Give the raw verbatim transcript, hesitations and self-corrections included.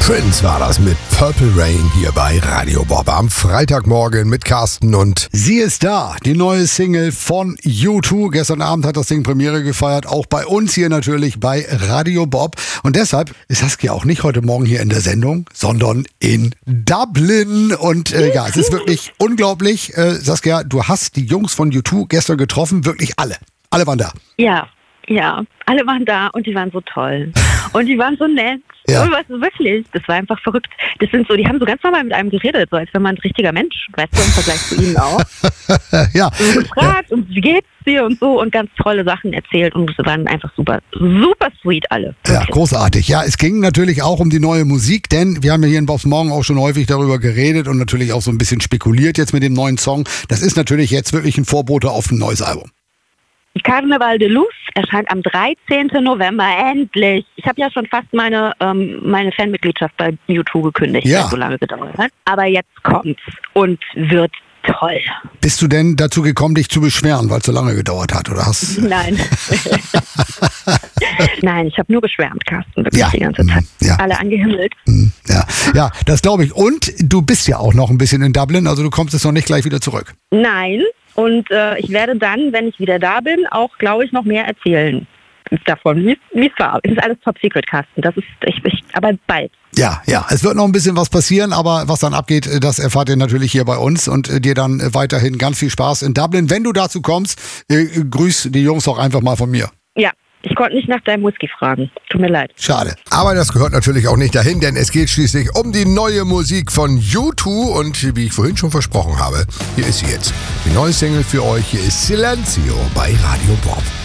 Prince war das mit Purple Rain hier bei Radio Bob am Freitagmorgen mit Carsten und sie ist da, die neue Single von U zwei. Gestern Abend hat das Ding Premiere gefeiert, auch bei uns hier natürlich bei Radio Bob. Und deshalb ist Saskia auch nicht heute Morgen hier in der Sendung, sondern in Dublin. Und äh, ja, es ist wirklich unglaublich. Äh, Saskia, du hast die Jungs von U zwei gestern getroffen, wirklich alle. Alle waren da. Ja, ja, alle waren da und die waren so toll. Und die waren so nett. Ja. Und was, wirklich, das war einfach verrückt. Das sind so, die haben so ganz normal mit einem geredet, so als wenn man ein richtiger Mensch, weißt du, im Vergleich zu ihnen auch. Ja. Und gefragt, und wie geht's dir und so und ganz tolle Sachen erzählt und es waren einfach super, super sweet alle. Ja, großartig. Ja, es ging natürlich auch um die neue Musik, denn wir haben ja hier in Bobs Morgen auch schon häufig darüber geredet und natürlich auch so ein bisschen spekuliert jetzt mit dem neuen Song. Das ist natürlich jetzt wirklich ein Vorbote auf ein neues Album. Carnaval de Luz erscheint am dreizehnten November, endlich. Ich habe ja schon fast meine, ähm, meine Fanmitgliedschaft bei U zwei gekündigt, Ja. weil es so lange gedauert hat. Aber jetzt kommt's und wird toll. Bist du denn dazu gekommen, dich zu beschweren, weil es so lange gedauert hat? Oder hast Nein. Nein, ich habe nur geschwärmt, Carsten, wirklich Ja. die ganze Zeit. Ja. Alle angehimmelt. Ja, ja, das glaube ich. Und du bist ja auch noch ein bisschen in Dublin, also du kommst jetzt noch nicht gleich wieder zurück. Nein, und äh, ich werde dann, wenn ich wieder da bin, auch, glaube ich, noch mehr erzählen davon, wie es war. Es ist alles Top Secret, Carsten. Das ist, ich, ich, aber bald. Ja, ja, es wird noch ein bisschen was passieren, aber was dann abgeht, das erfahrt ihr natürlich hier bei uns und äh, dir dann äh, weiterhin ganz viel Spaß in Dublin. Wenn du dazu kommst, äh, grüß die Jungs auch einfach mal von mir. Ja, ich konnte nicht nach deinem Whisky fragen. Tut mir leid. Schade. aber das gehört natürlich auch nicht dahin, denn es geht schließlich um die neue Musik von U zwei und wie ich vorhin schon versprochen habe, hier ist sie jetzt. Die neue Single für euch, hier ist Silencio bei Radio Bob.